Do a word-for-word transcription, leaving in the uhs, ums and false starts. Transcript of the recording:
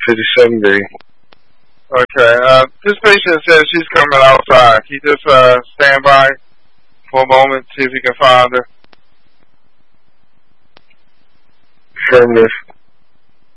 fifty-seven B. Okay, uh, this patient says she's coming outside. Can you just uh, stand by for a moment, see if you can find her? Affirmative.